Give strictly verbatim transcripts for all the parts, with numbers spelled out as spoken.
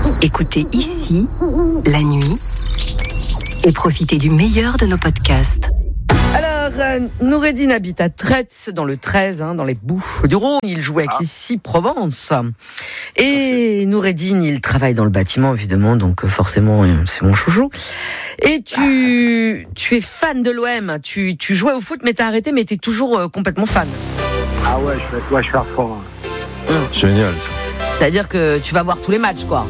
Écoutez ici, la nuit, et profitez du meilleur de nos podcasts. Alors, euh, Noureddine habite à Tretz, dans le treize, hein, dans les Bouches du Rhône. Il joue avec ah. ici Provence. Et Noureddine, il travaille dans le bâtiment, évidemment, donc forcément, c'est mon chouchou. Et tu, tu es fan de l'O M. Tu, tu jouais au foot, mais t'as arrêté, mais t'es toujours euh, complètement fan. Ah ouais, je suis, ouais, je suis à fond. Hein. Hum. Génial, ça. C'est-à-dire que tu vas voir tous les matchs, quoi.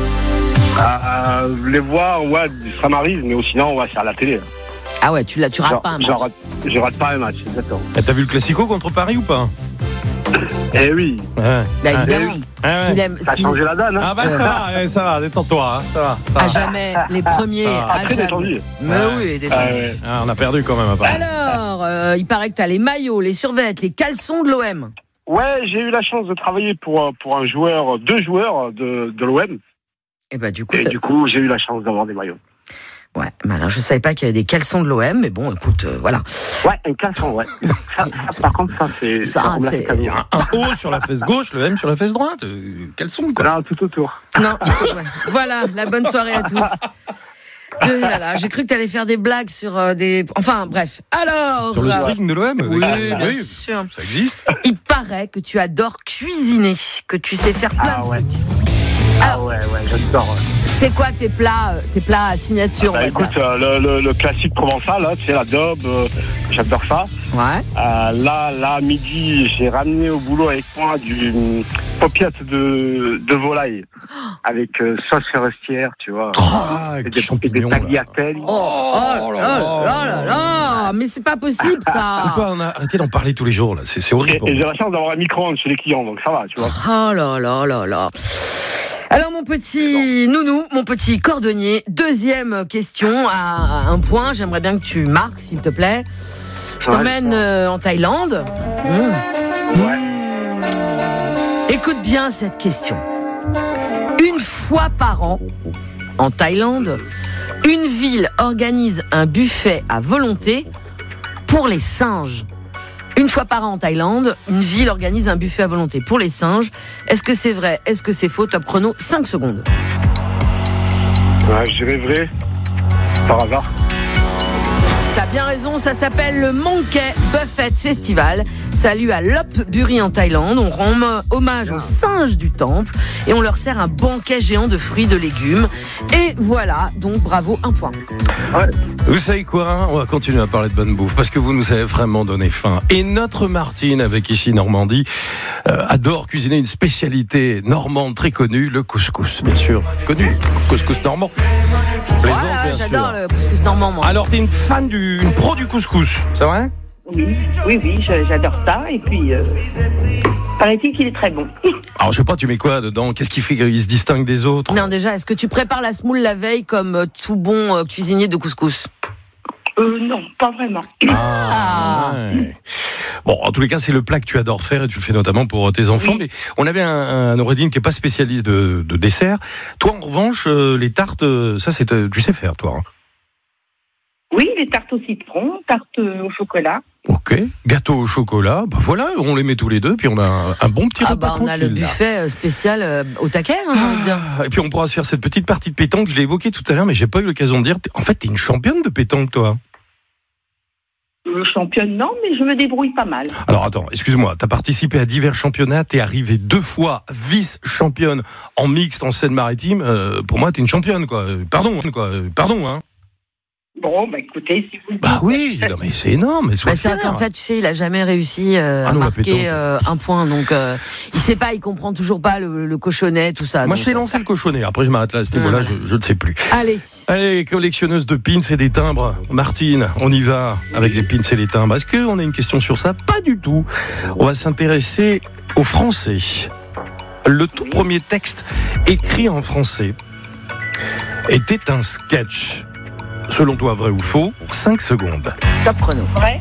Euh, les voir, ouais, ça m'arrive, mais sinon, ouais, c'est à la télé. Ah ouais, tu, tu rates genre, pas un match. Rate, je rate pas un match, exactement. Et t'as vu le Classico contre Paris ou pas? Eh oui. Ouais. Bah évidemment. Ah ouais. S'il aime, ça a s'il... changé la donne. Hein. Ah bah ça va, ouais, ça va, détends-toi, hein, ça va. Ça à va. jamais, les premiers. À jamais. détendu. Mais ouais. oui, détendu. Ah ouais. Ah, on a perdu quand même à Paris. Alors, euh, il paraît que t'as les maillots, les survêtements, les caleçons de l'O M. Ouais, j'ai eu la chance de travailler pour, pour un joueur, deux joueurs de, de l'O M. Et bah du coup, Et t'as... du coup, j'ai eu la chance d'avoir des maillots. Ouais, mais alors je savais pas qu'il y avait des caleçons de l'O M, mais bon, écoute, euh, voilà. Ouais, un caleçon, ouais. Ça, ça, par contre, ça, c'est... Ça, ça, c'est... Un, un O sur la fesse gauche, le M sur la fesse droite. Euh, Caleçon, quoi. Là, tout autour. Non, ouais. Voilà, la bonne soirée à tous. Euh, là, là, j'ai cru que t'allais faire des blagues sur euh, des... Enfin, bref. Alors... Sur le string de l'O M? Oui, oui, bien oui, sûr. Ça existe. Il paraît que tu adores cuisiner, que tu sais faire plein Ah de ouais. trucs. Ah ouais, ouais, j'adore. Ouais. C'est quoi tes plats, tes plats à signature? Bah, écoute, euh, le, le, le classique provençal, là, tu sais, la daube, euh, j'adore ça. Ouais. Euh, là, là, à midi, j'ai ramené au boulot avec moi du um, paupiette de, de volaille avec euh, sauce forestière, tu vois. Ah, et des des, champignons. des tagliatelles. Oh, oh là là là là, mais c'est pas possible ça. On peut en arrêter d'en parler tous les jours, là. C'est, c'est horrible. Et, et j'ai la chance d'avoir un micro-ondes chez les clients, donc ça va, tu vois. Oh là là là là. Alors mon petit nounou, mon petit cordonnier, deuxième question à un point. J'aimerais bien que tu marques, s'il te plaît. Je t'emmène euh, en Thaïlande. Mmh. Ouais. Écoute bien cette question. Une fois par an, en Thaïlande, une ville organise un buffet à volonté pour les singes. Une fois par an en Thaïlande, une ville organise un buffet à volonté pour les singes. Est-ce que c'est vrai? Est-ce que c'est faux? Top chrono, cinq secondes. Ouais, je dirais vrai. Par hasard. T'as bien raison, ça s'appelle le Monkey Buffet Festival. Ça a lieu à Lopburi en Thaïlande. On rend hommage aux singes du temple et on leur sert un banquet géant de fruits, de légumes. Et voilà, donc bravo, un point. Ouais. Vous savez quoi? On va continuer à parler de bonne bouffe parce que vous nous avez vraiment donné faim. Et notre Martine, avec ici Normandie, euh, adore cuisiner une spécialité normande très connue, le couscous, bien sûr. Connu, couscous normand. Je plaisante, Voilà, bien j'adore sûr. le couscous normand, moi. Alors, t'es une fan du, une pro du couscous, c'est vrai? Oui, oui, oui, j'adore ça. Et puis, euh, paraît-il qu'il est très bon. Alors, je sais pas, tu mets quoi dedans? Qu'est-ce qui fait qu'il se distingue des autres? Non, déjà, est-ce que tu prépares la semoule la veille comme euh, tout bon euh, cuisinier de couscous? Euh, non, pas vraiment. Ah, ouais. Bon, en tous les cas, c'est le plat que tu adores faire et tu le fais notamment pour tes enfants. Oui. Mais on avait un, un Noureddine qui est pas spécialiste de, de dessert. Toi, en revanche, euh, les tartes, ça, c'est, tu sais faire, toi. Hein. Oui, les tartes au citron, tartes au chocolat. Ok, gâteau au chocolat, bah voilà, on les met tous les deux, puis on a un, un bon petit ah repas bah on a le buffet là. Spécial euh, au taquet, hein, j'ai envie de dire. Et puis on pourra se faire cette petite partie de pétanque, je l'ai évoqué tout à l'heure, mais j'ai pas eu l'occasion de dire. En fait, t'es une championne de pétanque, toi. Euh, championne, non, mais je me débrouille pas mal. Alors attends, excuse-moi, t'as participé à divers championnats, t'es arrivée deux fois vice-championne en mixte en Seine-Maritime. Euh, pour moi, t'es une championne, quoi. Pardon, quoi. Pardon, hein. Bon, bah écoutez, si vous le dites. Bah oui, non, mais c'est énorme. Mais bah, c'est vrai qu'en fait, tu sais, il a jamais réussi euh, ah à non, marquer euh, un point, donc euh, il sait pas, il comprend toujours pas le, le cochonnet, tout ça. Moi, donc, je sais lancer le cochonnet. Après, je m'arrête là. À ce niveau-là, je, je ne sais plus. Allez. Allez, collectionneuse de pins et des timbres. Martine, on y va avec les pins et les timbres. Est-ce qu'on a une question sur ça? Pas du tout. On va s'intéresser au français. Le tout premier texte écrit en français était un sketch. Selon toi, vrai ou faux? cinq secondes. Top chrono. Ouais.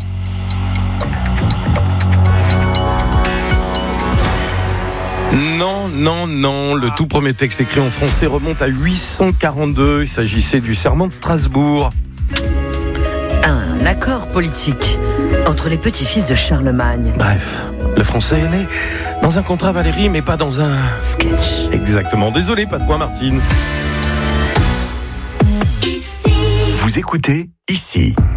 Non, non, non. Le tout premier texte écrit en français remonte à huit cent quarante-deux. Il s'agissait du serment de Strasbourg. un accord politique entre les petits-fils de Charlemagne. Bref, le français est né dans un contrat Valérie, mais pas dans un... Sketch. Exactement. Désolé, pas de point, Martine. Vous écoutez Ici.